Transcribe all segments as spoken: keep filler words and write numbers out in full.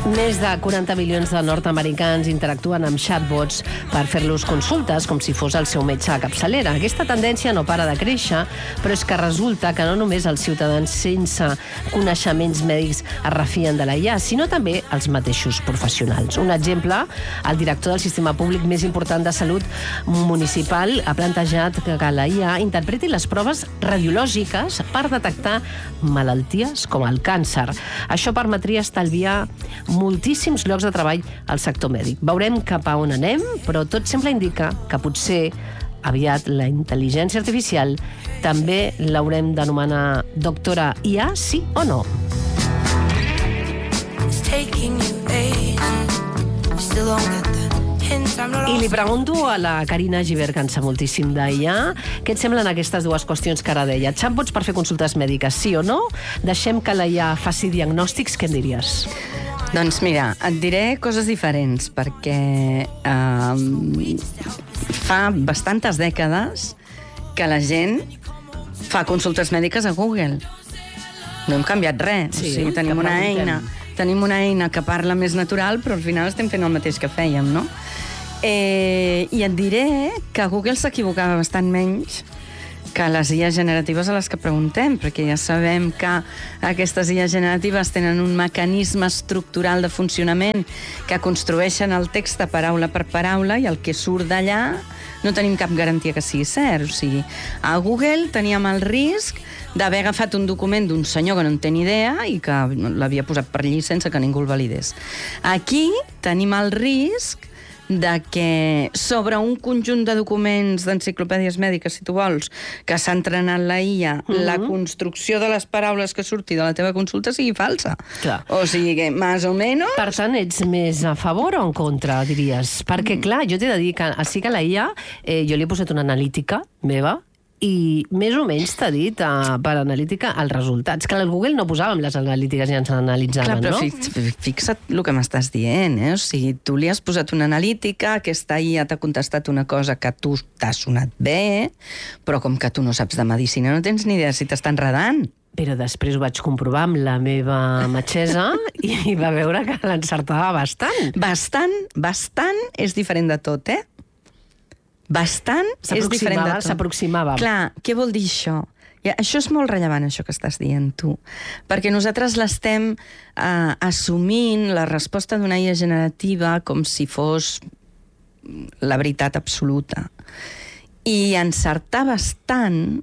Més de quaranta milions de nord-americans interactuen amb chatbots per fer-los consultes com si fos el seu metge a capçalera. Aquesta tendència no para de créixer, però és que resulta que no només els ciutadans sense coneixements mèdics es refien de la I A, sinó també els mateixos professionals. Un exemple, el director del sistema públic més important de salut municipal ha plantejat que la I A interpreti les proves radiològiques per detectar malalties com el càncer. Això permetria estalviar moltíssims llocs de treball al sector mèdic. Veurem cap a on anem, però tot sembla indicar que potser aviat la intel·ligència artificial també l'haurem d'anomenar doctora I A, sí o no? I li pregunto a la Carina Gibert, que en sap moltíssim d'I A, què et semblen aquestes dues qüestions que ara deia? Chatbots per fer consultes mèdiques, sí o no? Deixem que la I A faci diagnòstics, què en diries? Doncs mira, et diré coses diferents, perquè eh, fa bastantes dècades que la gent fa consultes mèdiques a Google. No hem canviat res. Sí, o sigui, tenim una eina, tenim una eina que parla més natural, però al final estem fent el mateix que fèiem, no? Eh, I et diré que Google s'equivocava bastant menys que les I A generatives a les que preguntem, perquè ja sabem que aquestes I A generatives tenen un mecanisme estructural de funcionament que construeixen el text paraula per paraula i el que surt d'allà no tenim cap garantia que sigui cert. O sigui, a Google teníem el risc d'haver agafat un document d'un senyor que no en té ni idea i que l'havia posat per allí sense que ningú el validés. Aquí tenim el risc de que sobre un conjunt de documents d'enciclopèdies mèdiques, si tu vols, que s'ha entrenat la I A, mm-hmm. la construcció de les paraules que surti de la teva consulta sigui falsa. Clar. O sigui que, més o menys... Per tant, ets més a favor o en contra, diries? Perquè, clar, jo t'he de dir que sí que la I A, eh, jo li he posat una analítica meva, i més o menys t'ha dit uh, per analítica els resultats, que al Google no posàvem les analítiques i ens analitzaven, Clar, però no? Fi, fixa't el que m'estàs dient, eh? O sigui, tu li has posat una analítica, aquesta I A t'ha contestat una cosa que a tu t'ha sonat bé, però com que tu no saps de medicina no tens ni idea si t'està enredant. Però després ho vaig comprovar amb la meva metgessa i va veure que l'encertava bastant. Bastant, bastant és diferent de tot, eh? Bastant és diferent de tot. S'aproximava. Clar, què vol dir això? Ja, això és molt rellevant, això que estàs dient tu, perquè nosaltres l'estem eh, assumint, la resposta d'una I A generativa, com si fos la veritat absoluta. I encertar bastant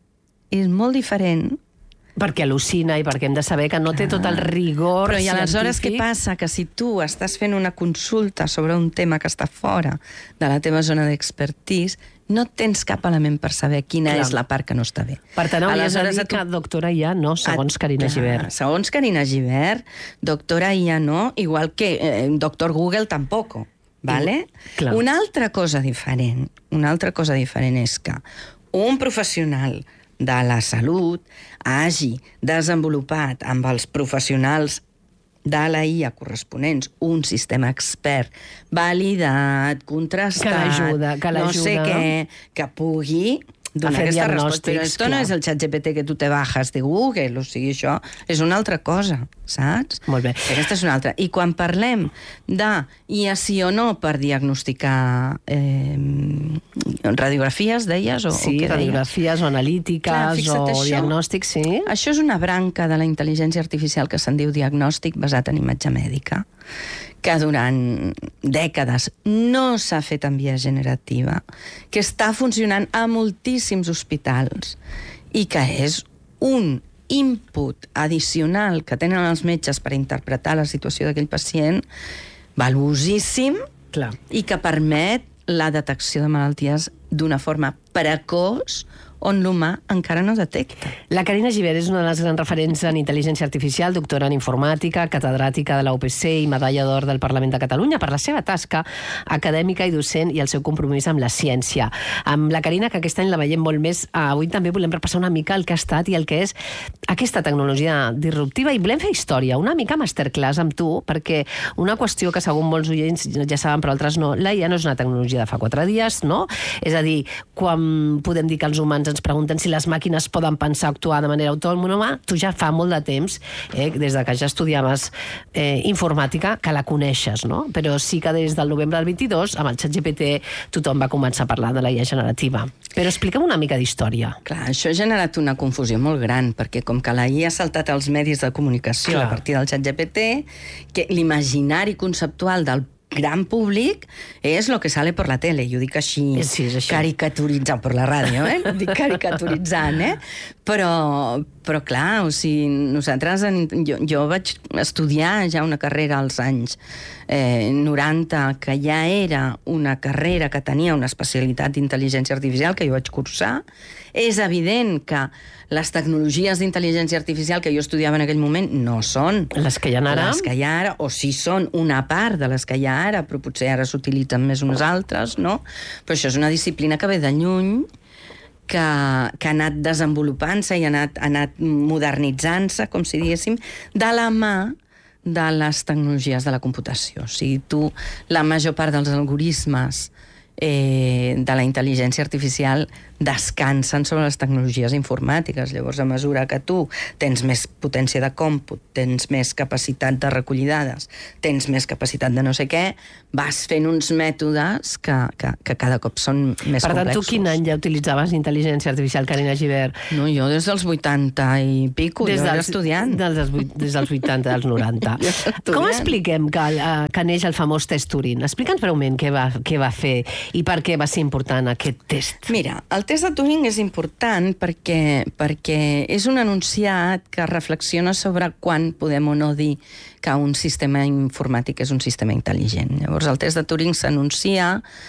és molt diferent. Perquè al·lucina i perquè hem de saber que no té tot el rigor Però i científic. aleshores què passa? Que si tu estàs fent una consulta sobre un tema que està fora de la teva zona d'expertise, no tens cap element per saber quina Clar. És la part que no està bé. Per tant, hauries de dir tu... que doctora I A no, segons Carina Clar, Gibert. Segons Carina Gibert, doctora I A no, igual que eh, doctor Google tampoco. Vale? Clar. Una altra cosa diferent, una altra cosa diferent és que un professional de la salut hagi desenvolupat amb els professionals de la I A corresponents un sistema expert validat, contrastat, que l'ajuda, que l'ajuda. no sé què, que pugui donar aquesta resposta. Però esto no és el xat G P T que tu te bajas de Google, o sigui, això és una altra cosa, saps? Molt bé. Aquesta és una altra. I quan parlem de I A sí o no per diagnosticar eh, radiografies, deies? O, Sí, o què radiografies o analítiques Clar, fixa't, o això- diagnòstics, sí. Això és una branca de la intel·ligència artificial que se'n diu diagnòstic basat en imatge mèdica, que durant dècades no s'ha fet en via generativa, que està funcionant a moltíssims hospitals i que és un input addicional que tenen els metges per interpretar la situació d'aquell pacient valuosíssim. Clar. I que permet la detecció de malalties d'una forma precoç on l'humà encara no detecta. La Carina Gibert és una de les grans referents en intel·ligència artificial, doctora en informàtica, catedràtica de la U P C i medalla d'or del Parlament de Catalunya per la seva tasca acadèmica i docent i el seu compromís amb la ciència. Amb la Carina, que aquest any la veiem molt més, avui també volem repassar una mica el que ha estat i el que és aquesta tecnologia disruptiva i volem fer història, una mica masterclass amb tu, perquè una qüestió que segur molts oients ja saben però altres no, la I A no és una tecnologia de fa quatre dies, no? És a dir, quan podem dir que els humans ens pregunten si les màquines poden pensar o actuar de manera autònoma. Tu ja fa molt de temps, eh, des de que ja estudiaves eh, informàtica, que la coneixes, no? Però sí que des del novembre del vint-i-dos, amb el ChatGPT, tothom va començar a parlar de la I A generativa. Però explica'm una mica d'història. Clar, això ha generat una confusió molt gran, perquè com que la I A ha saltat als medis de comunicació Clar. a partir del ChatGPT, que l'imaginari conceptual del gran públic és lo que sale por la tele, jo dic així, sí, així. caricaturitzant per la ràdio, eh? Dic caricaturitzant, eh? Però, però clar, o sigui, nosaltres, en, jo, jo vaig estudiar ja una carrera als anys eh, noranta, que ja era una carrera que tenia una especialitat d'intel·ligència artificial, que jo vaig cursar. És evident que les tecnologies d'intel·ligència artificial que jo estudiava en aquell moment no són les que hi ha ara, les que hi ha ara, o sí són una part de les que hi ha ara, però potser ara s'utilitzen més unes altres, no? Però això és una disciplina que ve de lluny, que, que ha anat desenvolupant-se i ha anat, ha anat modernitzant-se, com si diguéssim, de la mà de les tecnologies de la computació. O sigui, tu, la major part dels algoritmes eh, de la intel·ligència artificial descansen sobre les tecnologies informàtiques. Llavors, a mesura que tu tens més potència de còmput, tens més capacitat de recollir dades, tens més capacitat de no sé què, vas fent uns mètodes que, que, que cada cop són més per complexos. tant, tu quin any ja utilitzaves intel·ligència artificial, Carina Gibert? No, jo des dels vuitanta i pico, des jo era dels, estudiant. Des dels, des dels vuitanta, dels noranta. Com expliquem que, que neix el famós test Turing? Explica'ns breument què va, què va fer i per què va ser important aquest test. Mira, el test de Turing és important perquè, perquè és un enunciat que reflexiona sobre quan podem o no dir que un sistema informàtic és un sistema intel·ligent. Llavors, el test de Turing s'anuncia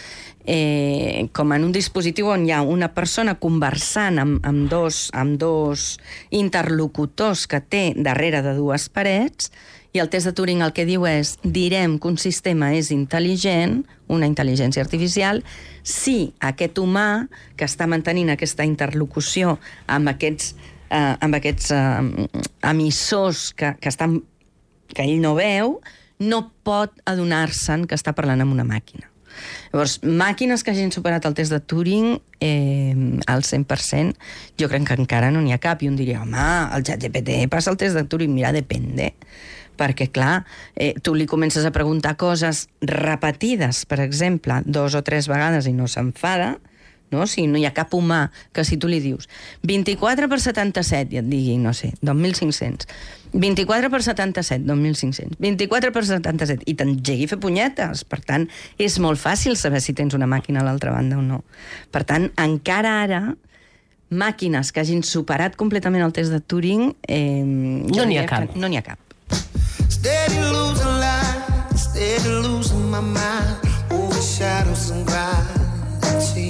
eh, com en un dispositiu on hi ha una persona conversant amb, amb, dos, amb dos interlocutors que té darrere de dues parets, i el test de Turing el que diu és: direm que un sistema és intel·ligent, una intel·ligència artificial, si aquest humà que està mantenint aquesta interlocució amb aquests, eh, amb aquests eh, emissors que, que, estan, que ell no veu, no pot adonar-se'n que està parlant amb una màquina. Llavors, màquines que hagin superat el test de Turing eh, al cent per cent, jo crec que encara no n'hi ha cap. I un diria, home, el ChatGPT passa el test de Turing. Mira, depende. Perquè, clar, eh, tu li comences a preguntar coses repetides, per exemple, dos o tres vegades i no s'enfada, no? O sigui, no hi ha cap humà que si tu li dius vint-i-quatre per setanta-set i et digui, no sé, dos mil cinc-cents, vint-i-quatre per setanta-set, dos mil cinc-cents, vint-i-quatre per setanta-set, i t'engegui a fer punyetes. Per tant, és molt fàcil saber si tens una màquina a l'altra banda o no. Per tant, encara ara, màquines que hagin superat completament el test de Turing, eh, no n'hi ha cap. No n'hi ha cap. Steady losing light, steady losing my mind, over shadows and gravity.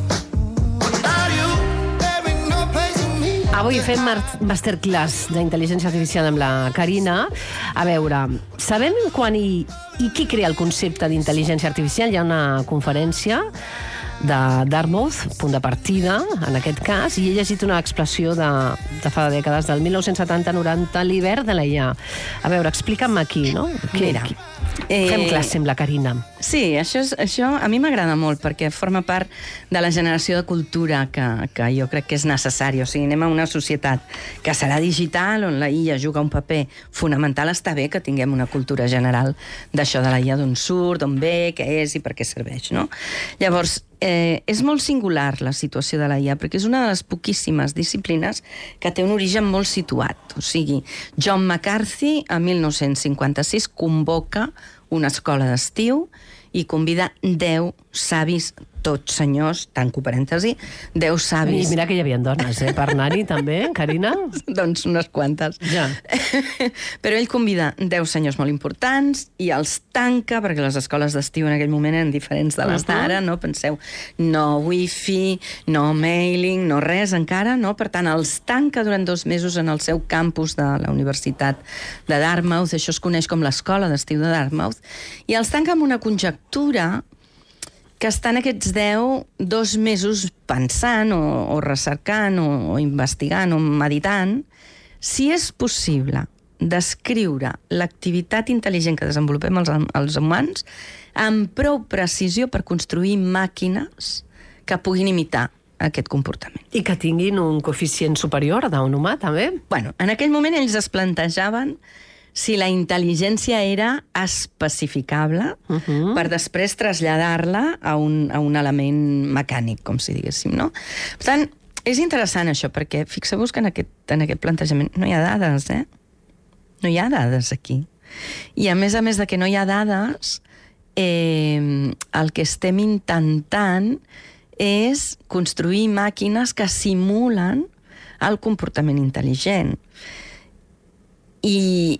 Without you, there ain't no place for me. Avui fem masterclass d'intel·ligència artificial amb la Carina. A veure, sabem quan i, i qui crea el concepte d'intel·ligència artificial? Hi ha una conferència de Dartmouth, punt de partida, en aquest cas, i he llegit una expressió de, de fa dècades, del mil nou-cents setanta noranta, l'hivern de la I A. A veure, explica'm aquí, no? Mira, eh... fem classe amb la Carina. Sí, això, és, això a mi m'agrada molt, perquè forma part de la generació de cultura que, que jo crec que és necessari. O sigui, anem a una societat que serà digital, on la I A juga un paper fonamental. Està bé que tinguem una cultura general d'això de la I A, d'on surt, d'on ve, què és i per què serveix, no? Llavors, eh, és molt singular la situació de la I A, perquè és una de les poquíssimes disciplines que té un origen molt situat. O sigui, John McCarthy, a mil nou-cents cinquanta-sis, convoca una escola d'estiu i convida deu savis, tots senyors, tanco parèntesi, deu savis... I mira que hi havia dones, eh, per anar-hi també, Carina? Doncs unes quantes. Ja. Però ell convida deu senyors molt importants i els tanca, perquè les escoles d'estiu en aquell moment eren diferents de les d'ara, no? Penseu, no wifi, no mailing, no res encara, no? Per tant, els tanca durant dos mesos en el seu campus de la Universitat de Dartmouth, això es coneix com l'escola d'estiu de Dartmouth, i els tanca amb una conjectura que estan aquests deu, dos mesos pensant o, o recercant o, o investigant o meditant si és possible descriure l'activitat intel·ligent que desenvolupem els, els humans amb prou precisió per construir màquines que puguin imitar aquest comportament. I que tinguin un coeficient superior d'un humà, també? Bueno, en aquell moment ells es plantejaven si la intel·ligència era especificable uh -huh. per després traslladar-la a un, a un element mecànic, com si diguéssim, no? Per tant, és interessant això, perquè fixeu-vos que en aquest, en aquest plantejament no hi ha dades, eh? No hi ha dades aquí. I a més a més de que no hi ha dades, eh, el que estem intentant és construir màquines que simulen el comportament intel·ligent. I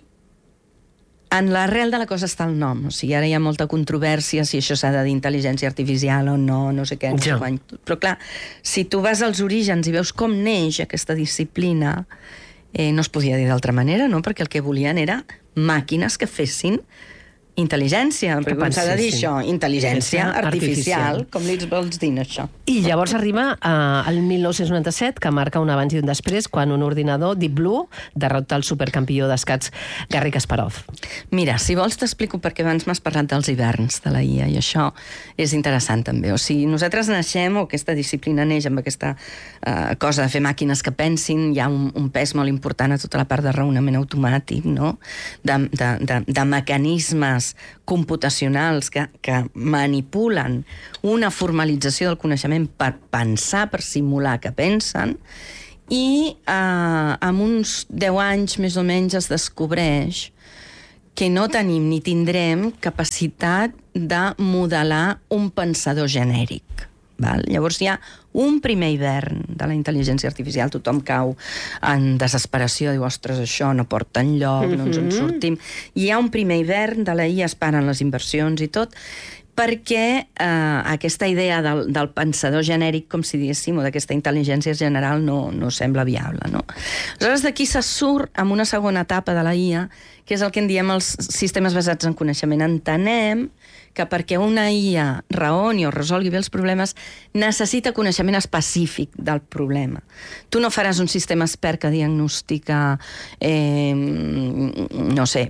en l'arrel de la cosa està el nom. O sigui, ara hi ha molta controvèrsia si això s'ha de dir intel·ligència artificial o no, no sé què, no sé Ja. quan. Però clar, si tu vas als orígens i veus com neix aquesta disciplina, eh, no es podia dir d'altra manera, no? Perquè el que volien era màquines que fessin intel·ligència, perquè com s'ha de dir això? Intel·ligència artificial, artificial. com li vols dir això? I llavors arriba eh, el mil nou-cents noranta-set, que marca un abans i un després, quan un ordinador, Deep Blue, derrota el supercampió d'escacs Garry Kasparov. Mira, si vols t'explico perquè abans m'has parlat dels hiverns de la I A i això és interessant també. O sigui, nosaltres naixem, o aquesta disciplina neix amb aquesta eh, cosa de fer màquines que pensin, hi ha un, un pes molt important a tota la part de raonament automàtic, no? de, de, de, de mecanismes computacionals que, que manipulen una formalització del coneixement per pensar, per simular que pensen, i eh, amb uns deu anys més o menys es descobreix que no tenim ni tindrem capacitat de modelar un pensador genèric. Val? Llavors hi ha un primer hivern de la intel·ligència artificial, tothom cau en desesperació, diu, ostres, això no porta enlloc, no ens en sortim. I hi ha un primer hivern de la I A, es paren les inversions i tot, perquè eh, aquesta idea del, del pensador genèric, com si diguéssim, o d'aquesta intel·ligència general no, no sembla viable, no? Aleshores, d'aquí se surt amb una segona etapa de la I A, que és el que en diem els sistemes basats en coneixement. Entenem que perquè una I A raoni o resolgui bé els problemes necessita coneixement específic del problema. Tu no faràs un sistema expert que diagnostica, eh, no sé,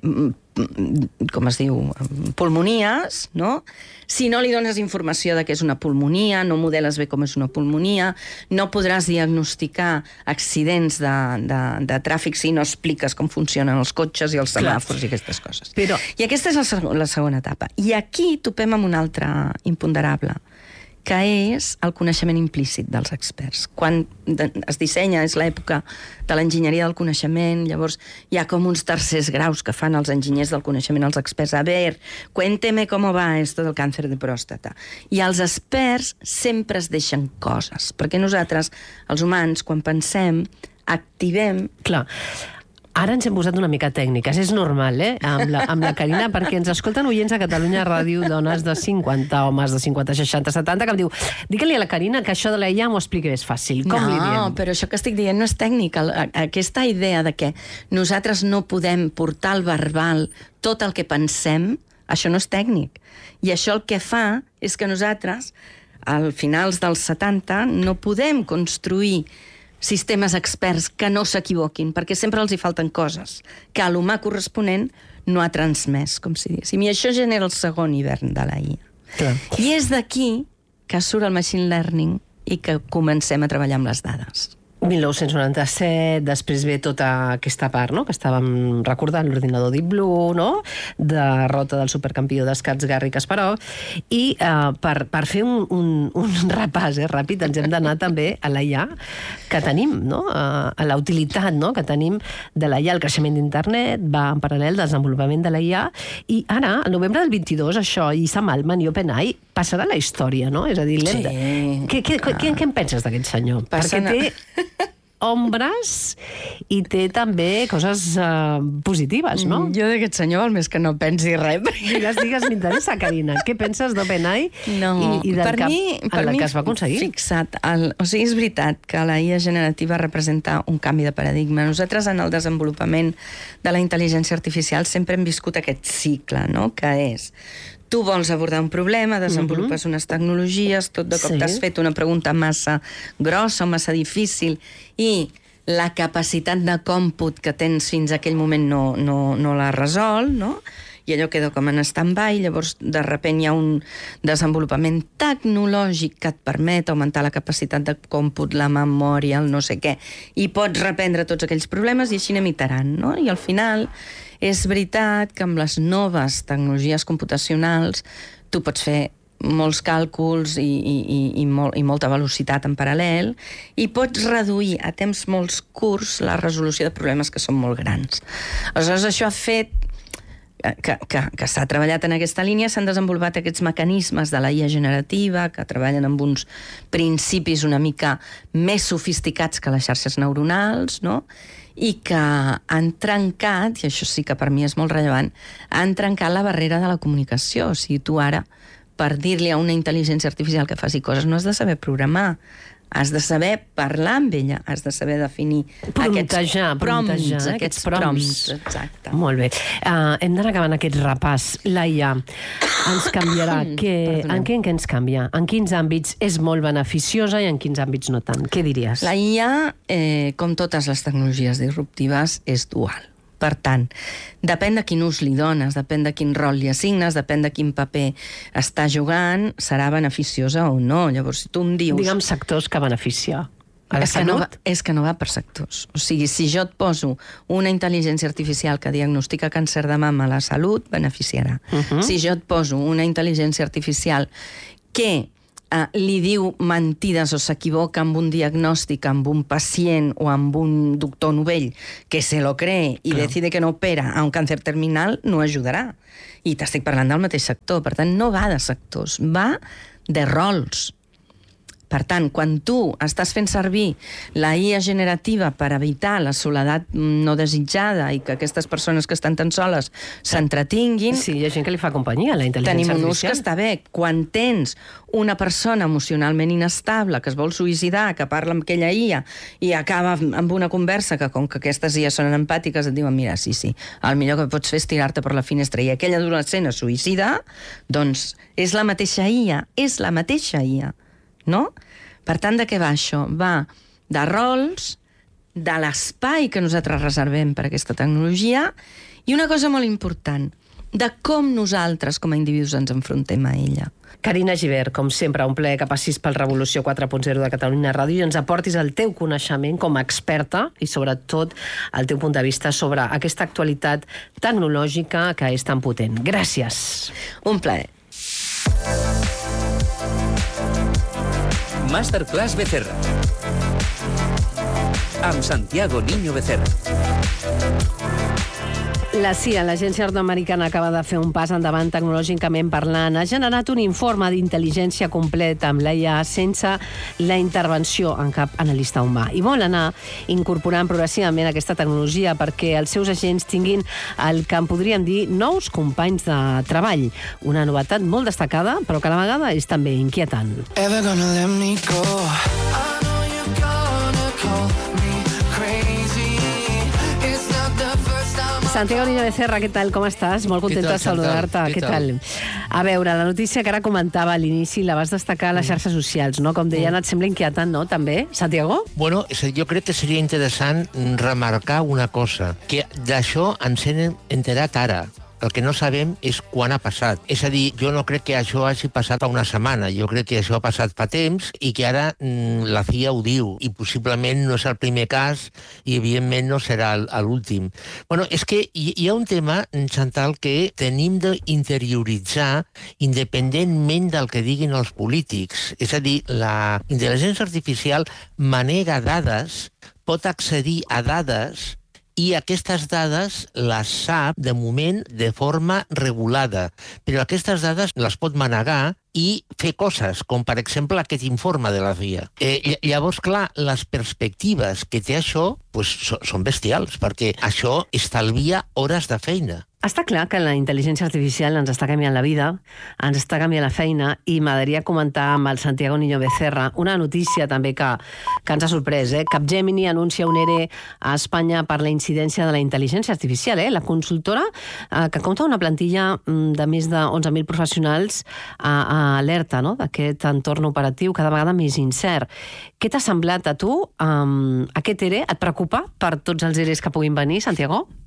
com es diu, pulmonies, no? Si no li dones informació de què és una pulmonia, no modeles bé com és una pulmonia, no podràs diagnosticar accidents de, de, de tràfic si no expliques com funcionen els cotxes i els semàfors i aquestes coses. Però... I aquesta és la, seg la segona etapa. I aquí topem amb un altre imponderable, que és el coneixement implícit dels experts. Quan es dissenya, és l'època de l'enginyeria del coneixement, llavors hi ha com uns tercers graus que fan els enginyers del coneixement als experts. A ver, cuénteme cómo va esto del càncer de pròstata. I els experts sempre es deixen coses, perquè nosaltres, els humans, quan pensem, activem... Clar. Ara ens hem posat una mica tècniques, és normal, eh, amb la, amb la Carina, perquè ens escolten oients a Catalunya Ràdio, dones de cinquanta, homes de cinquanta, seixanta, setanta, que em diu, digue-li a la Carina que això de la I A m'ho expliqui més fàcil. Com no, li diem? No, però això que estic dient no és tècnic. Aquesta idea de que nosaltres no podem portar al verbal tot el que pensem, això no és tècnic. I això el que fa és que nosaltres, al finals dels setanta, no podem construir sistemes experts que no s'equivoquin, perquè sempre els hi falten coses que l'humà corresponent no ha transmès, com si diguéssim. I això genera el segon hivern de la I A. Clar. I és d'aquí que surt el machine learning i que comencem a treballar amb les dades. mil nou-cents noranta-set, després ve tota aquesta part, no?, que estàvem recordant, l'ordinador Deep Blue, no?, derrota del supercampió d'escacs Garry Kasparov, i eh, per, per fer un, un, un repàs eh, ràpid ens hem d'anar també a la I A que tenim, no?, a, a la utilitat, no?, que tenim de la I A. El creixement d'internet va en paral·lel del desenvolupament de la I A, i ara, al novembre del vint-i-dos, això, i Sam Altman i OpenAI passarà a la història, no? És a dir, l'hem de... Sí. Què, què, què, què en penses d'aquest senyor? Passen Perquè té ombres i té també coses uh, positives, no? Jo d'aquest senyor val més que no pensi res. Digues, digues, m'interessa, Carina. Què penses d'OpenAI No, i, i del per cap mi, per en la mi, que es va aconseguir? Fixa't, el, o sigui, és veritat que la I A generativa representa un canvi de paradigma. Nosaltres, en el desenvolupament de la intel·ligència artificial, sempre hem viscut aquest cicle, no?, que és... Tu vols abordar un problema, desenvolupes uh-huh. unes tecnologies, tot de cop Sí. t'has fet una pregunta massa grossa o massa difícil i la capacitat de còmput que tens fins a aquell moment no, no, no la resol, no? i allò queda com en stand-by, llavors de sobte hi ha un desenvolupament tecnològic que et permet augmentar la capacitat de còmput, la memòria, el no sé què, i pots reprendre tots aquells problemes i així anem iterant, no? I al final és veritat que amb les noves tecnologies computacionals tu pots fer molts càlculs i, i, i, molt, i molta velocitat en paral·lel i pots reduir a temps molt curts la resolució de problemes que són molt grans. Aleshores, això ha fet que, que, que s'ha treballat en aquesta línia, s'han desenvolupat aquests mecanismes de la I A generativa que treballen amb uns principis una mica més sofisticats que les xarxes neuronals, no?, i que han trencat, i això sí que per mi és molt rellevant, han trencat la barrera de la comunicació. O sigui, tu ara, per dir-li a una intel·ligència artificial que faci coses, no has de saber programar, has de saber parlar amb ella, has de saber definir Promptejar, aquests prompts, promptejar, aquests aquests prompts. prompts. Exacte. Molt bé. Uh, hem d'anar acabant aquest repàs. La I A ens canviarà. Que, en què en què ens canvia? En quins àmbits és molt beneficiosa i en quins àmbits no tant? Què diries? La I A, eh, com totes les tecnologies disruptives, és dual. Per tant, depèn de quin ús li dones, depèn de quin rol li assignes, depèn de quin paper està jugant, serà beneficiosa o no. Llavors, si tu em dius... Digue'm sectors que beneficia. A la és, que no va, salut? és que no va per sectors. O sigui, si jo et poso una intel·ligència artificial que diagnostica càncer de mama a la salut, beneficiarà. Uh-huh. Si jo et poso una intel·ligència artificial que eh, li diu mentides o s'equivoca amb un diagnòstic, amb un pacient o amb un doctor novell que se lo cree i Clar. decide que no opera a un càncer terminal, no ajudarà. I t'estic parlant del mateix sector. Per tant, no va de sectors, va de rols. Per tant, quan tu estàs fent servir la I A generativa per evitar la soledat no desitjada i que aquestes persones que estan tan soles s'entretinguin... Sí, hi ha gent que li fa companyia a la intel·ligència tenim un artificial. ús que està bé. Quan tens una persona emocionalment inestable que es vol suïcidar, que parla amb aquella I A i acaba amb una conversa que, com que aquestes I A són empàtiques, et diuen, mira, sí, sí, el millor que pots fer és tirar-te per la finestra, i aquella adolescent es suïcida, doncs és la mateixa I A, és la mateixa I A. No? Per tant, de què va això? Va de rols, de l'espai que nosaltres reservem per a aquesta tecnologia i una cosa molt important, de com nosaltres com a individus ens enfrontem a ella. Carina Gibert, com sempre, un plaer que passis pel Revolució quatre punt zero de Catalunya Ràdio i ens aportis el teu coneixement com a experta i, sobretot, el teu punt de vista sobre aquesta actualitat tecnològica que és tan potent. Gràcies. Un plaer. Masterclass Becerra amb Santiago Niño Becerra. La C I A, l'agència nord-americana, acaba de fer un pas endavant tecnològicament parlant. Ha generat un informe d'intel·ligència completa amb la I A sense la intervenció en cap analista humà. I vol anar incorporant progressivament aquesta tecnologia perquè els seus agents tinguin el que en podríem dir nous companys de treball. Una novetat molt destacada, però que a la vegada és també inquietant. Ever gonna let me go? I know you're gonna call me crazy. It's not the first time. Santiago Niño Becerra, què tal? Com estàs? Molt contenta de saludar-te. Què tal? A veure, la notícia que ara comentava a l'inici la vas destacar a les xarxes socials, no? Com deien, et sembla inquietant, no? També, Santiago? Bueno, jo crec que seria interessant remarcar una cosa, que d'això ens hem enterat ara. El que no sabem és quan ha passat. És a dir, jo no crec que això hagi passat fa una setmana. Jo crec que això ha passat fa temps i que ara mm, la C I A ho diu. I possiblement no és el primer cas i, evidentment, no serà l'últim. Bueno, és que hi, hi ha un tema, Chantal, que tenim d'interioritzar independentment del que diguin els polítics. És a dir, la intel·ligència artificial manega dades, pot accedir a dades i aquestes dades les sap, de moment, de forma regulada. Però aquestes dades les pot manegar i fer coses, com per exemple aquest informe de la C I A. Eh, llavors, clar, les perspectives que té això pues, són bestials, perquè això estalvia hores de feina. Està clar que la intel·ligència artificial ens està canviant la vida, ens està canviant la feina, i m'agradaria comentar amb el Santiago Niño Becerra una notícia també que, que ens ha sorprès. Eh? Capgemini anuncia un E R E a Espanya per la incidència de la intel·ligència artificial. Eh? La consultora, eh, que compta una plantilla de més de onze mil professionals, a, a alerta, no?, d'aquest entorn operatiu cada vegada més incert. Què t'ha semblat a tu? Um, aquest E R E et preocupa per tots els E R Es que puguin venir, Santiago?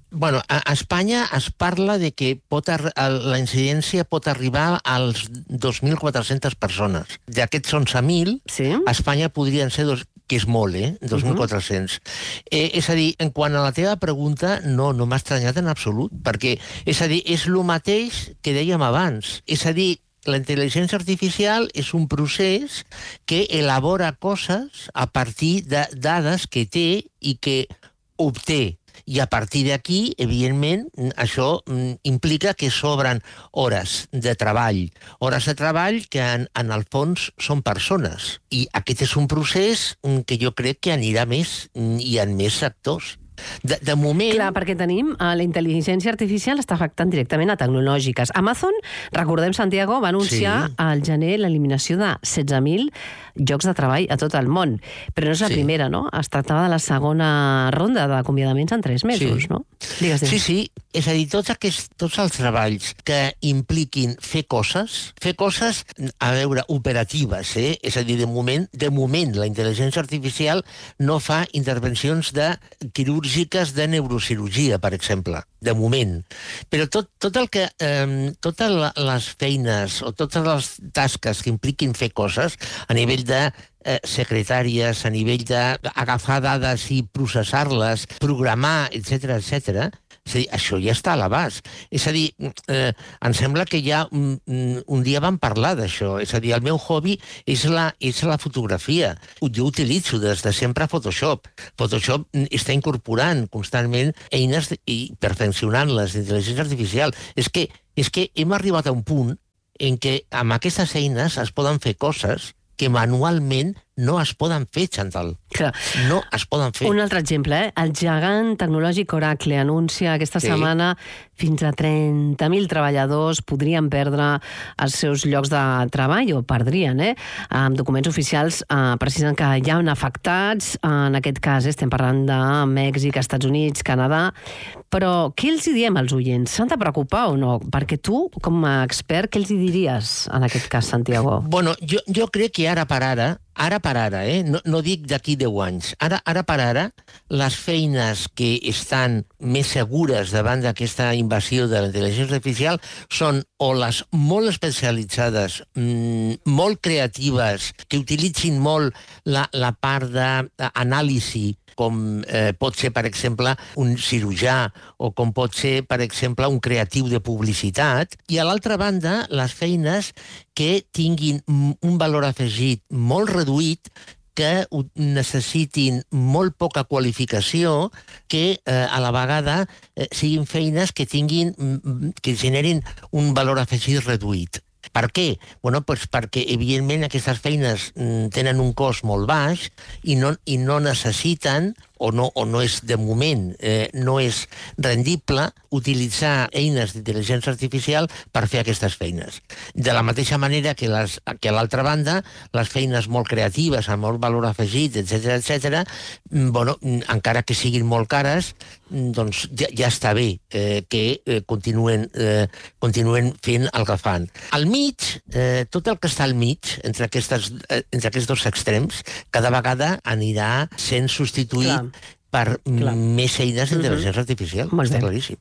Bueno, a Espanya es parla de que pot la incidència pot arribar als dos mil quatre-centes persones. D'aquests onze mil, sí? a Espanya podrien ser dos, que és molt, eh? dos mil quatre-cents. Uh-huh. eh, és a dir, en quant a la teva pregunta, no, no m'ha estranyat en absolut, perquè, és a dir, és el mateix que dèiem abans. És a dir, la intel·ligència artificial és un procés que elabora coses a partir de dades que té i que obté. I a partir d'aquí, evidentment, això implica que sobren hores de treball. Hores de treball que, en, en el fons, són persones. I aquest és un procés que jo crec que anirà més i en més sectors. De, de moment... Clar, perquè tenim eh, la intel·ligència artificial està afectant directament a tecnològiques. Amazon, recordem, Santiago, va anunciar sí. al gener l'eliminació de setze mil llocs de treball a tot el món. Però no és la sí. primera, no? Es tractava de la segona ronda d'acomiadaments en tres mesos, sí. no? Digues, digues. Sí, sí. És a dir, tots, aquests, tots els treballs que impliquin fer coses, fer coses, a veure, operatives, eh? És a dir, de moment, de moment la intel·ligència artificial no fa intervencions de quirúrgiques de neurocirurgia, per exemple, de moment. Però tot, tot el que, eh, totes les feines o totes les tasques que impliquin fer coses a nivell de eh, secretàries, a nivell d'agafar dades i processar-les, programar, etcètera, etcètera, és a dir, això ja està a l'abast. És a dir, eh, em sembla que ja un, un dia vam parlar d'això. És a dir, el meu hobby és la, és la fotografia. Jo utilitzo des de sempre Photoshop. Photoshop està incorporant constantment eines i perfeccionant-les d'intel·ligència artificial. És que, és que hem arribat a un punt en què amb aquestes eines es poden fer coses que manualment no es poden fer, Chantal. Clar. No es poden fer. Un altre exemple, eh? El gegant tecnològic Oracle anuncia aquesta sí. setmana fins a trenta mil treballadors podrien perdre els seus llocs de treball, o perdrien, eh? Amb documents oficials eh, precisen que hi ha afectats, en aquest cas eh, estem parlant de Mèxic, Estats Units, Canadà, però què els hi diem als oients? S'han de preocupar o no? Perquè tu, com a expert, què els hi diries en aquest cas, Santiago? Bueno, jo, jo crec que ara per ara, ara per ara, eh? no, no dic d'aquí deu anys, ara, ara per ara, les feines que estan més segures davant d'aquesta invasió de la intel·ligència artificial són o les molt especialitzades, mmm, molt creatives, que utilitzin molt la, la part d'anàlisi, com eh, pot ser, per exemple, un cirurgià o com pot ser, per exemple, un creatiu de publicitat. I, a l'altra banda, les feines que tinguin un valor afegit molt reduït, que necessitin molt poca qualificació, que eh, a la vegada eh, siguin feines que tinguin, que generin un valor afegit reduït. Per què? Bueno, doncs perquè, evidentment, aquestes feines tenen un cost molt baix i no, i no necessiten, o no, o no és de moment, eh, no és rendible utilitzar eines d'intel·ligència artificial per fer aquestes feines. De la mateixa manera que, les, que a l'altra banda, les feines molt creatives, amb molt valor afegit, etcètera, etcètera, bueno, encara que siguin molt cares, doncs ja, ja està bé eh, que eh, continuen, eh, continuen fent el que fan. Al mig, eh, tot el que està al mig, entre, aquestes, eh, entre aquests dos extrems, cada vegada anirà sent substituït Clar. per Clar. més eines d'intel·ligència mm-hmm. artificial. Molt està bé. claríssim.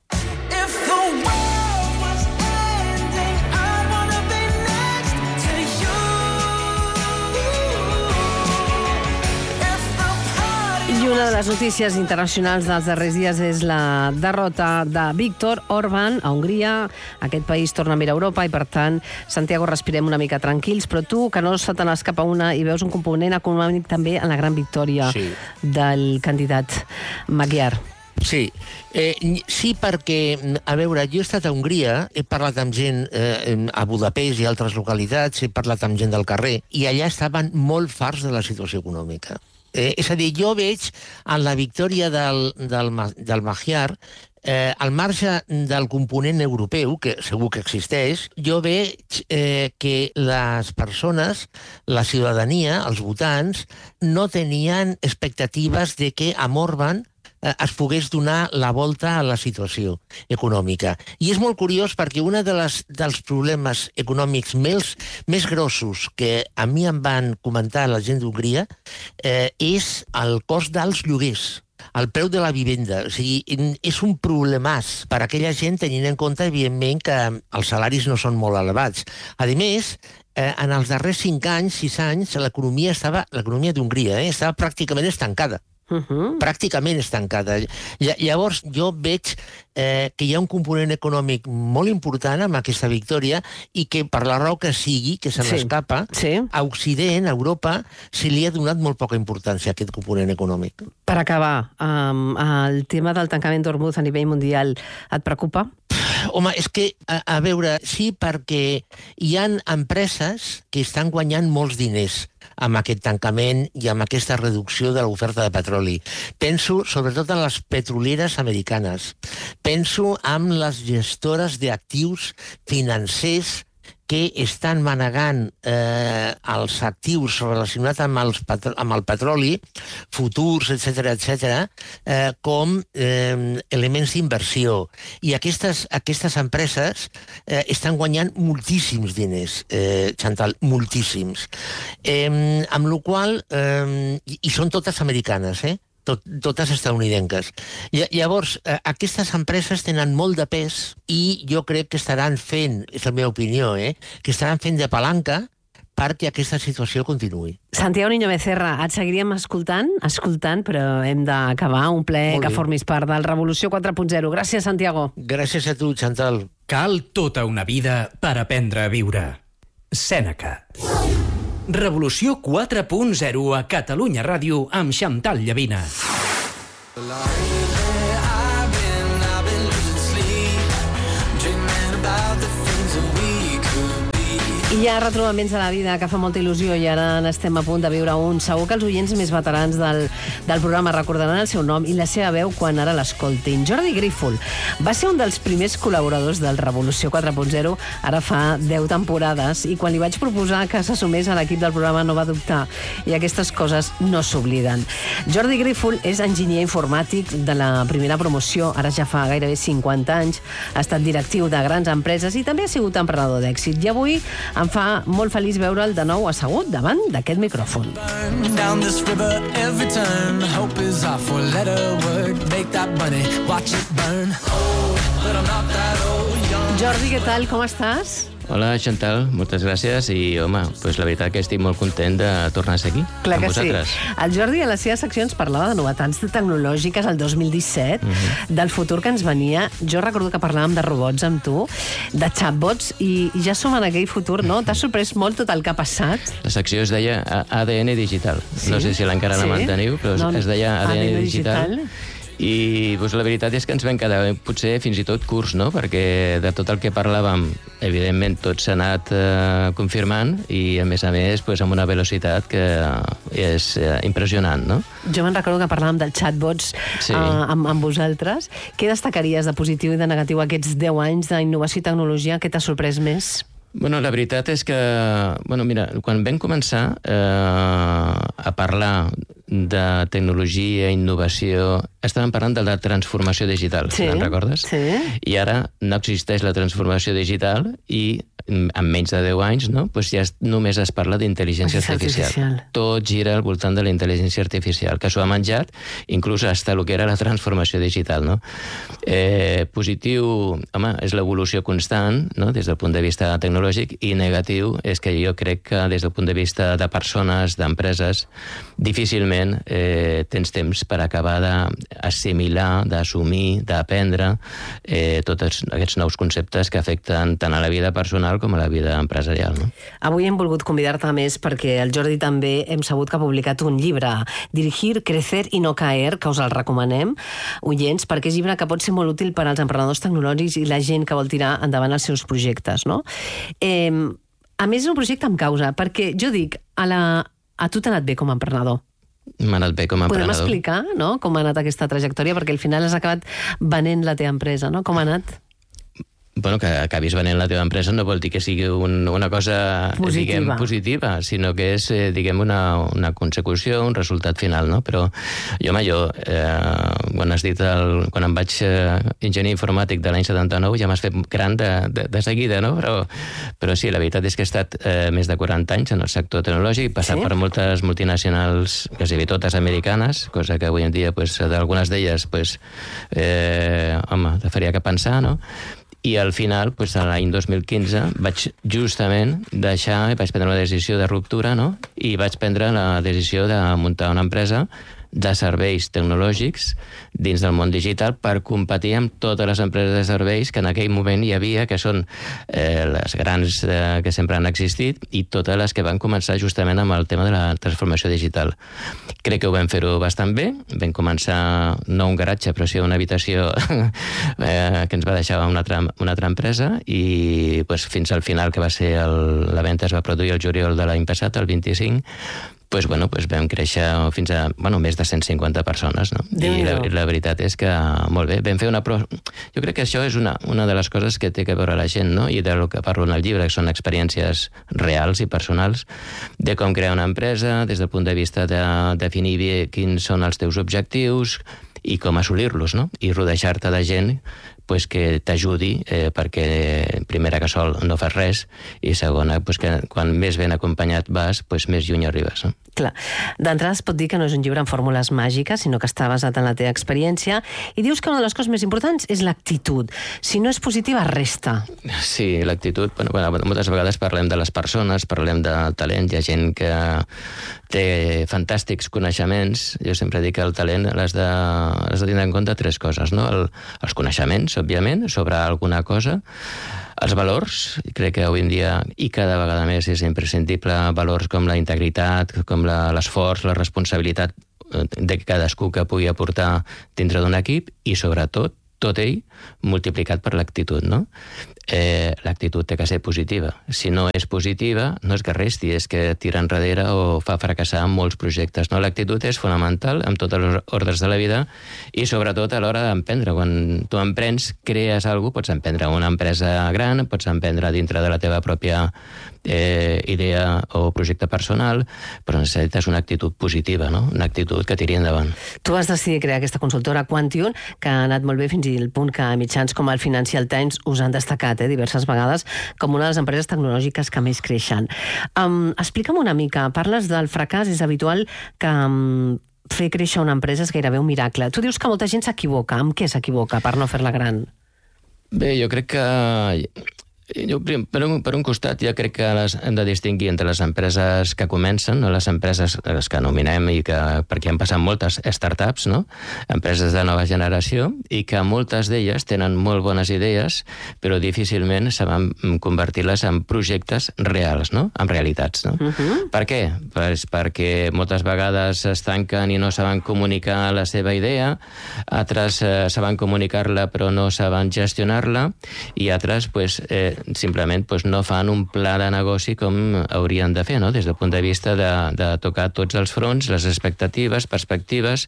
I una de les notícies internacionals dels darrers dies és la derrota de Viktor Orbán a Hongria. Aquest país torna a mirar a Europa i, per tant, Santiago, respirem una mica tranquils, però tu, que no se te n'escapa una i veus un component econòmic també en la gran victòria sí. del candidat Magyar. Sí, eh, sí perquè, a veure, jo he estat a Hongria, he parlat amb gent eh, a Budapest i altres localitats, he parlat amb gent del carrer, i allà estaven molt farts de la situació econòmica. Eh, és a dir, jo veig en la victòria del, del, del Magyar, eh, al marge del component europeu, que segur que existeix, jo veig eh, que les persones, la ciutadania, els votants, no tenien expectatives de que amb Orbán es pogués donar la volta a la situació econòmica. I és molt curiós perquè un de les, dels problemes econòmics més, més grossos que a mi em van comentar la gent d'Hongria eh, és el cost dels lloguers. el preu de la vivenda. O sigui, és un problemàs per a aquella gent, tenint en compte, evidentment, que els salaris no són molt elevats. A més, eh, en els darrers cinc anys, sis anys, l'economia estava, l'economia d'Hongria, eh, estava pràcticament estancada. Uh-huh. Pràcticament estancada. Llavors jo veig eh, que hi ha un component econòmic molt important amb aquesta victòria i que per la raó que sigui, que se n'escapa, sí. sí. a Occident, a Europa, se li ha donat molt poca importància a aquest component econòmic. Per acabar, um, el tema del tancament d'Hormuz a nivell mundial et preocupa? Home, és que, a, a veure, sí, perquè hi ha empreses que estan guanyant molts diners amb aquest tancament i amb aquesta reducció de l'oferta de petroli. Penso sobretot en les petrolieres americanes. Penso en les gestores d'actius financers que estan manegant eh, els actius relacionats amb, els petro amb el petroli, futurs, etcètera, etcètera, eh, com eh, elements d'inversió. I aquestes, aquestes empreses eh, estan guanyant moltíssims diners, eh, Chantal, moltíssims. Eh, amb la qual cosa, eh, i, i són totes americanes, eh? Tot, totes estadounidenques. Llavors, eh, aquestes empreses tenen molt de pes i jo crec que estaran fent, és la meva opinió, eh, que estaran fent de palanca perquè aquesta situació continuï. Santiago Niño Becerra, et seguiríem escoltant, escoltant, però hem d'acabar. Un plaer que formis part del Revolució quatre punt zero. Gràcies, Santiago. Gràcies a tu, Chantal. Cal tota una vida per aprendre a viure. Sèneca. Revolució quatre punt zero a Catalunya Ràdio amb Chantal Llavina. I hi ha retrobaments de la vida que fa molta il·lusió i ara n'estem a punt de viure un. Segur que els oients més veterans del, del programa recordaran el seu nom i la seva veu quan ara l'escoltin. Jordi Grífol va ser un dels primers col·laboradors del Revolució quatre punt zero, ara fa deu temporades, i quan li vaig proposar que s'assumés a l'equip del programa no va dubtar, i aquestes coses no s'obliden. Jordi Grífol és enginyer informàtic de la primera promoció, ara ja fa gairebé cinquanta anys, ha estat directiu de grans empreses i també ha sigut emprenedor d'èxit. I avui em fa molt feliç veure'l de nou assegut davant d'aquest micròfon. Jordi, què tal? Com estàs? Hola, Chantal, moltes gràcies i, home, pues la veritat que estic molt content de tornar a ser aquí Clar amb que vosaltres. Sí. El Jordi a la seva secció ens parlava de novetats tecnològiques el dos mil disset, uh-huh. del futur que ens venia. Jo recordo que parlàvem de robots amb tu, de chatbots, i ja som en aquell futur, no? T'ha sorprès molt tot el que ha passat? La secció es deia A D N Digital. Sí? No sé si encara sí? la manteniu, però no, es deia A D N, A D N Digital. digital. I doncs, la veritat és que ens vam quedar potser fins i tot curts, no? Perquè de tot el que parlàvem, evidentment tot s'ha anat eh, confirmant i a més a més doncs, amb una velocitat que és eh, impressionant, no? Jo me'n recordo que parlàvem dels chatbots sí. eh, amb, amb vosaltres. Què destacaries de positiu i de negatiu aquests deu anys d'innovació i tecnologia? Què t'ha sorprès més? Bueno, la veritat és que, bueno, mira, quan vam començar eh, a parlar de tecnologia, innovació, estàvem parlant de la transformació digital, sí, te'n recordes? Sí. I ara no existeix la transformació digital i en menys de deu anys, no? Pues ja només es parla d'intel·ligència artificial. artificial. Tot gira al voltant de la intel·ligència artificial, que s'ho ha menjat inclús hasta el que era la transformació digital, no? Eh, positiu, home, és l'evolució constant, no? Des del punt de vista tecnològic, i negatiu és que jo crec que des del punt de vista de persones, d'empreses, difícilment eh, tens temps per acabar d'assimilar, d'assumir, d'aprendre eh, tots aquests nous conceptes que afecten tant a la vida personal com a la vida empresarial, no? Avui hem volgut convidar-te més perquè el Jordi també hem sabut que ha publicat un llibre, Dirigir, Crecer y no caer, que us el recomanem, oients, perquè és llibre que pot ser molt útil per als emprenedors tecnològics i la gent que vol tirar endavant els seus projectes, no? Eh, a més, és un projecte amb causa, perquè jo dic, a, la, a tu t'ha anat bé com a emprenedor. M'ha anat bé com a emprenedor. Podem explicar, no?, com ha anat aquesta trajectòria, perquè al final has acabat venent la teva empresa, no? Com ha anat? bueno, que acabis venent la teva empresa no vol dir que sigui un, una cosa positiva. Diguem, positiva, sinó que és, eh, diguem, una, una consecució, un resultat final, no? Però jo, home, jo, eh, quan has dit, el, quan em vaig eh, enginyer informàtic de l'any setanta-nou, ja m'has fet gran de, de, de seguida, no? Però, però sí, la veritat és que he estat eh, més de quaranta anys en el sector tecnològic, passat sí? per moltes multinacionals, quasi bé totes americanes, cosa que avui en dia, pues, d'algunes d'elles, pues, eh, home, te faria que pensar, no? I al final, pues, l'any dos mil quinze, vaig justament deixar, vaig prendre una decisió de ruptura, no? I vaig prendre la decisió de muntar una empresa de serveis tecnològics dins del món digital per competir amb totes les empreses de serveis que en aquell moment hi havia, que són eh, les grans eh, que sempre han existit i totes les que van començar justament amb el tema de la transformació digital. Crec que ho vam fer-ho bastant bé. Vam començar, no un garatge, però sí una habitació eh, que ens va deixar una altra, una altra empresa i pues, fins al final, que va ser el, la venda es va produir el juliol de l'any passat, el vint-i-cinc, pues, bueno, pues vam créixer fins a bueno, més de cent cinquanta persones, no? I la, la veritat és que molt bé. Vam fer una pro... Jo crec que això és una, una de les coses que té que veure la gent, no? I del que parlo en el llibre, que són experiències reals i personals, de com crear una empresa, des del punt de vista de definir bé quins són els teus objectius i com assolir-los, no? I rodejar-te de gent pues, que t'ajudi, eh, perquè primera que sol no fas res, i segona, pues, que quan més ben acompanyat vas, pues, més lluny arribes. No? Clar. D'entrada es pot dir que no és un llibre amb fórmules màgiques, sinó que està basat en la teva experiència, i dius que una de les coses més importants és l'actitud. Si no és positiva, resta. Sí, l'actitud. Bueno, bueno, moltes vegades parlem de les persones, parlem de talent, hi ha gent que té fantàstics coneixements. Jo sempre dic que el talent l'has de, has de tenir en compte tres coses, no? El, els coneixements, òbviament, sobre alguna cosa, els valors, crec que avui en dia i cada vegada més és imprescindible valors com la integritat, com l'esforç, la, la responsabilitat de cadascú que pugui aportar dintre d'un equip i sobretot tot ell multiplicat per l'actitud, no? Eh, l'actitud té que ser positiva. Si no és positiva, no és que resti, és que tira enrere o fa fracassar molts projectes. No? L'actitud és fonamental en totes les ordres de la vida i sobretot a l'hora d'emprendre. Quan tu emprens, crees alguna cosa, pots emprendre una empresa gran, pots emprendre dintre de la teva pròpia eh, idea o projecte personal, però necessites una actitud positiva, no? Una actitud que tiri endavant. Tu vas decidir crear aquesta consultora Quantium, que ha anat molt bé fins al punt que mitjans com el Financial Times us han destacat eh, diverses vegades com una de les empreses tecnològiques que més creixen. Um, explica'm una mica, parles del fracàs, és habitual que um, fer créixer una empresa és gairebé un miracle. Tu dius que molta gent s'equivoca. Amb què s'equivoca per no fer-la gran? Bé, jo crec que... Jo, per, un, per un costat, ja crec que les, hem de distingir entre les empreses que comencen, no? Les empreses les que nominem i que, perquè han passat moltes startups, no? Empreses de nova generació, i que moltes d'elles tenen molt bones idees, però difícilment saben convertir-les en projectes reals, no? En realitats. No? Uh-huh. Per què? Pues perquè moltes vegades es tanquen i no saben comunicar la seva idea, altres eh, saben comunicar-la però no saben gestionar-la, i altres, pues, eh, simplement pues, no fan un pla de negoci com haurien de fer, no? Des del punt de vista de, de tocar tots els fronts, les expectatives, perspectives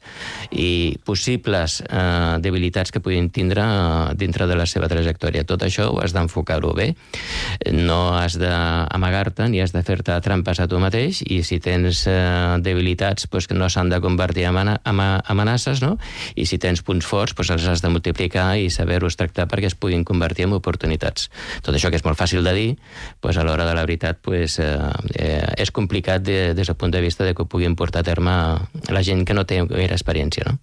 i possibles eh, debilitats que puguin tindre eh, dintre de la seva trajectòria. Tot això ho has d'enfocar-ho bé. No has d'amagar-te ni has de fer-te trampes a tu mateix, i si tens eh, debilitats pues, que no s'han de convertir en amenaces, no? I si tens punts forts pues, els has de multiplicar i saber-los tractar perquè es puguin convertir en oportunitats. Tot això que és molt fàcil de dir, pues a l'hora de la veritat pues, eh, eh, és complicat de, des del punt de vista de que ho puguin portar a terme la gent que no té gaire experiència, no?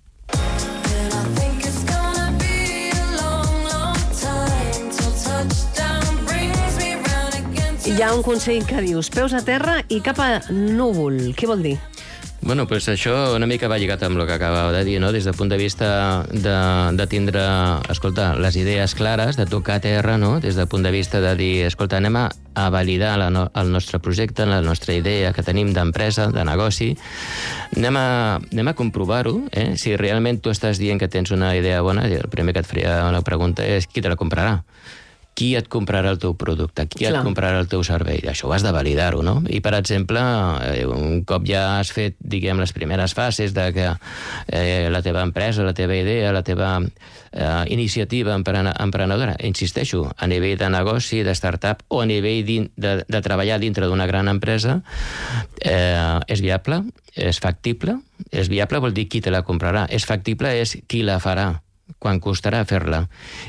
Hi ha un consell que dius peus a terra i cap a núvol. Què vol dir? Bueno, pues això una mica va lligat amb el que acabava de dir, no? Des del punt de vista de, de tindre, escolta, les idees clares, de tocar terra, no? Des del punt de vista de dir, escolta, anem a, a validar la no, el nostre projecte, la nostra idea que tenim d'empresa, de negoci, anem a, anem a comprovar-ho, eh? Si realment tu estàs dient que tens una idea bona, el primer que et faria una pregunta és qui te la comprarà? qui et comprarà el teu producte, qui Clar. et comprarà el teu servei. Això ho has de validar-ho, no? I, per exemple, un cop ja has fet, diguem, les primeres fases de que eh, la teva empresa, la teva idea, la teva eh, iniciativa emprenedora, insisteixo, a nivell de negoci, de startup, o a nivell de, de treballar dintre d'una gran empresa, eh, és viable, és factible. És viable vol dir qui te la comprarà. És factible és qui la farà, quan costarà fer-la.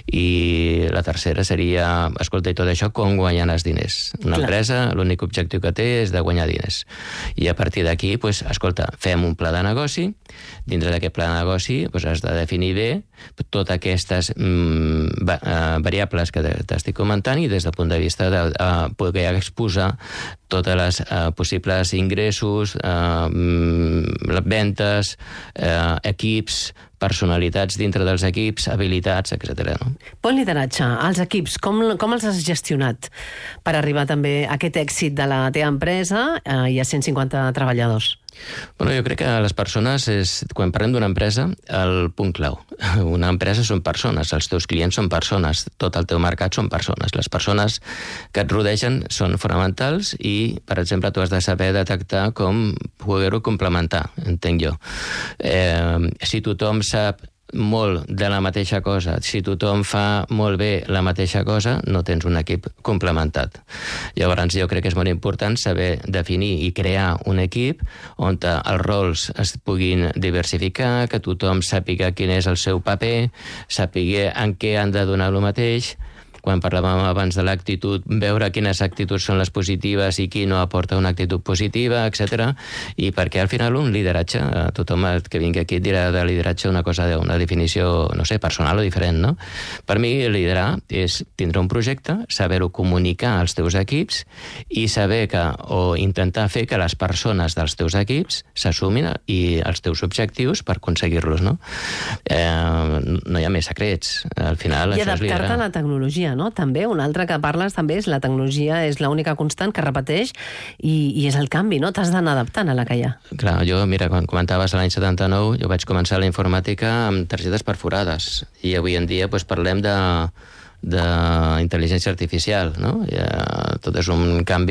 I la tercera seria, escolta, i tot això, com guanyar els diners? Una Clar. empresa, l'únic objectiu que té és de guanyar diners. I a partir d'aquí, pues, escolta, fem un pla de negoci, dintre d'aquest pla de negoci pues, has de definir bé totes aquestes mm, va, uh, variables que t'estic comentant i des del punt de vista de uh, poder exposar totes les uh, possibles ingressos, uh, mm, ventes, uh, equips, personalitats dintre dels equips, habilitats, etcètera. No? Bon lideratge, els equips, com, com els has gestionat per arribar també a aquest èxit de la teva empresa eh, i a cent cinquanta treballadors? Bueno, jo crec que les persones, és, quan parlem d'una empresa, el punt clau. Una empresa són persones, els teus clients són persones, tot el teu mercat són persones. Les persones que et rodegen són fonamentals i, per exemple, tu has de saber detectar com poder-ho complementar, entenc jo. Eh, si tothom sap molt de la mateixa cosa, si tothom fa molt bé la mateixa cosa, no tens un equip complementat. Llavors jo crec que és molt important saber definir i crear un equip on els rols es puguin diversificar, que tothom sàpiga quin és el seu paper, sàpiga en què han de donar el mateix. Quan parlàvem abans de l'actitud, veure quines actituds són les positives i qui no aporta una actitud positiva, etcètera. I perquè al final un lideratge, tothom que vingui aquí dirà de lideratge una cosa, una definició, no sé, personal o diferent, no? Per mi, liderar és tindre un projecte, saber-ho comunicar als teus equips i saber que, o intentar fer que les persones dels teus equips s'assumin i els teus objectius per aconseguir-los, no? Eh, no hi ha més secrets. Al final, I això és liderar. adaptar-te a la tecnologia, no? També, un altre que parles també és la tecnologia és l'única constant que repeteix i, i és el canvi, no? T'has d'anar adaptant a la que hi ha. Clar, jo, mira, quan comentaves l'any setanta-nou, jo vaig començar la informàtica amb targetes perforades i avui en dia doncs, parlem de d'intel·ligència artificial, no? I, uh, tot és un canvi